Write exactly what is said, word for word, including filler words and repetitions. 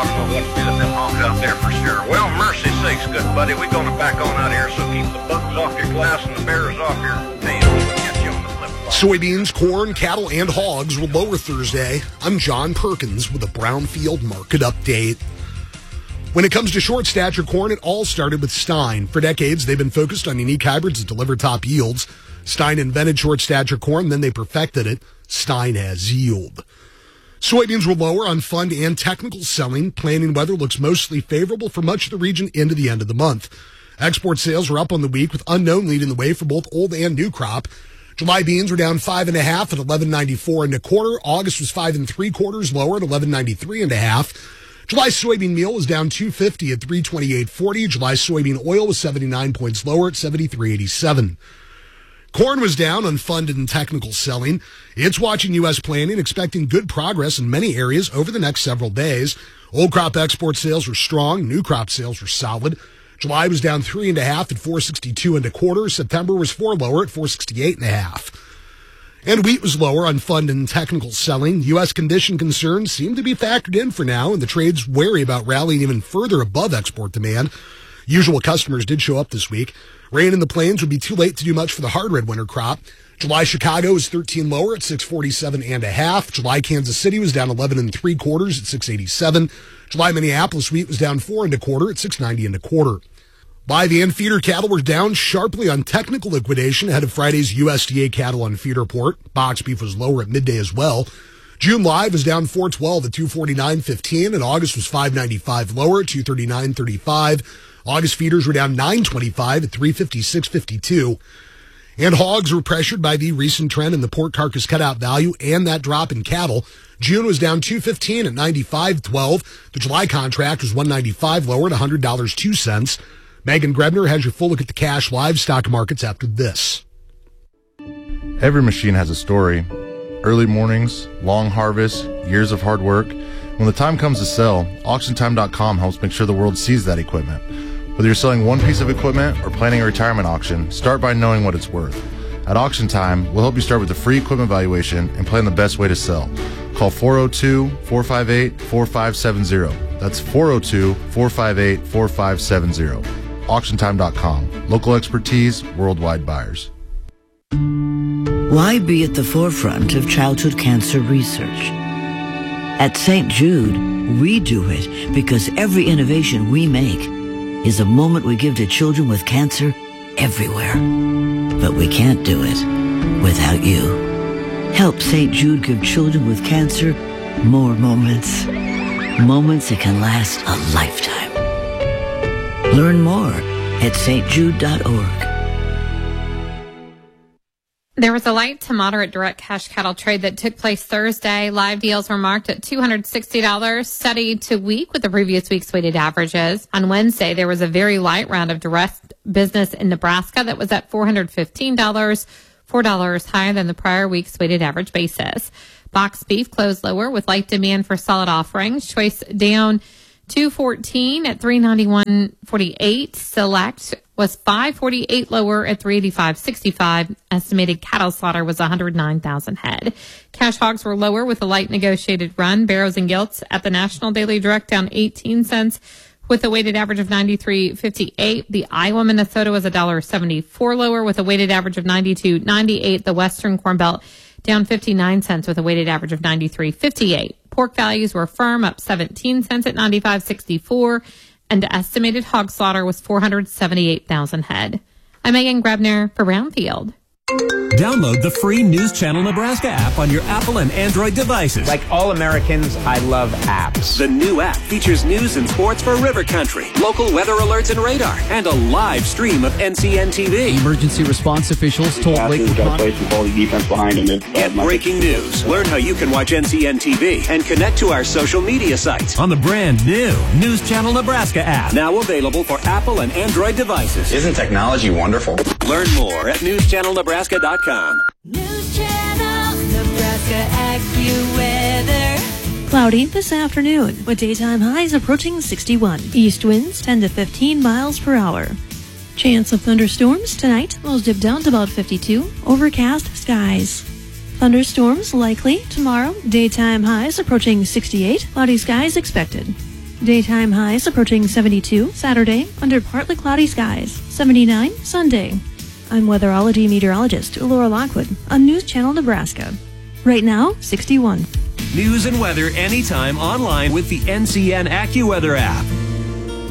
dogs know what to do at them hogs out there for sure. Well, mercy sakes, good buddy, we're going to back on out here, so keep the bugs off your glass and the bears off your tail. We'll get you on the flip flop. Soybeans, corn, cattle, and hogs were lower Thursday. I'm John Perkins with a Brownfield market update. When it comes to short stature corn, it all started with Stein. For decades, they've been focused on unique hybrids that deliver top yields. Stein invented short stature corn, then they perfected it. Stein has yield. Soybeans were lower on fund and technical selling. Planting weather looks mostly favorable for much of the region into the end of the month. Export sales were up on the week, with unknown leading the way for both old and new crop. July beans were down five and a half at eleven ninety-four and a quarter. August was five and three quarters lower at eleven ninety-three and a half. July soybean meal was down two fifty at three twenty-eight forty. July soybean oil was seventy-nine points lower at seventy-three eighty-seven. Corn was down on funded and technical selling. It's watching U S planting, expecting good progress in many areas over the next several days. Old crop export sales were strong. New crop sales were solid. July was down three and a half at four sixty-two and a quarter. September was four lower at four sixty-eight and a half. And wheat was lower on fund and technical selling. U S condition concerns seem to be factored in for now, and the trade's wary about rallying even further above export demand. Usual customers did show up this week. Rain in the plains would be too late to do much for the hard red winter crop. July Chicago is thirteen lower at six forty-seven and a half. July Kansas City was down eleven and three quarters at six eighty-seven. July Minneapolis wheat was down four and a quarter at six ninety and a quarter. Live and feeder cattle were down sharply on technical liquidation ahead of Friday's U S D A cattle on feed report. Box beef was lower at midday as well. June live was down four twelve at two forty-nine fifteen, and August was five ninety-five lower at two thirty-nine thirty-five. August feeders were down nine twenty-five at three fifty-six fifty-two. And hogs were pressured by the recent trend in the pork carcass cutout value and that drop in cattle. June was down two fifteen at ninety-five twelve. The July contract was one ninety-five lower at one hundred dollars and two cents. Megan Grebner has your full look at the cash livestock markets after this. Every machine has a story. Early mornings, long harvests, years of hard work. When the time comes to sell, auction time dot com helps make sure the world sees that equipment. Whether you're selling one piece of equipment or planning a retirement auction, start by knowing what it's worth. At Auction Time, we'll help you start with a free equipment valuation and plan the best way to sell. Call four oh two, four five eight, four five seven zero. That's four oh two, four five eight, four five seven zero. auction time dot com. Local expertise, worldwide buyers. Why be at the forefront of childhood cancer research? At Saint Jude, we do it because every innovation we make is a moment we give to children with cancer everywhere. But we can't do it without you. Help Saint Jude give children with cancer more moments. Moments that can last a lifetime. Learn more at s t jude dot org. There was a light to moderate direct cash cattle trade that took place Thursday. Live deals were marked at two hundred sixty dollars, steady to week with the previous week's weighted averages. On Wednesday, there was a very light round of direct business in Nebraska that was at four hundred fifteen dollars, four dollars higher than the prior week's weighted average basis. Box beef closed lower with light demand for solid offerings. Choice down two fourteen at three ninety-one forty-eight. Select was five forty-eight lower at three eighty-five sixty-five. Estimated cattle slaughter was one hundred nine thousand head. Cash hogs were lower with a light negotiated run. Barrows and gilts at the National Daily Direct down eighteen cents with a weighted average of ninety-three fifty-eight. The Iowa Minnesota was one dollar seventy-four lower with a weighted average of ninety-two ninety-eight. The Western Corn Belt down fifty-nine cents with a weighted average of ninety-three fifty-eight. Pork values were firm, up seventeen cents at ninety-five sixty-four, and estimated hog slaughter was four hundred seventy-eight thousand head. I'm Megan Grebner for Brownfield. Download the free News Channel Nebraska app on your Apple and Android devices. Like all Americans, I love apps. The new app features news and sports for River Country, local weather alerts and radar, and a live stream of N C N T V. Emergency response officials told Lakewood County. Defense behind him. Get breaking news. Learn how you can watch N C N T V and connect to our social media sites on the brand new News Channel Nebraska app. Now available for Apple and Android devices. Isn't technology wonderful? Learn more at news channel nebraska dot com. News Channel Nebraska AccuWeather. Cloudy this afternoon with daytime highs approaching sixty-one. East winds ten to fifteen miles per hour. Chance of thunderstorms tonight, lows dip down to about fifty-two. Overcast skies. Thunderstorms likely tomorrow. Daytime highs approaching sixty-eight. Cloudy skies expected. Daytime highs approaching seventy-two. Saturday, under partly cloudy skies. seventy-nine Sunday. I'm weatherology meteorologist Laura Lockwood on News Channel Nebraska. Right now, sixty-one. News and weather anytime online with the N C N AccuWeather app.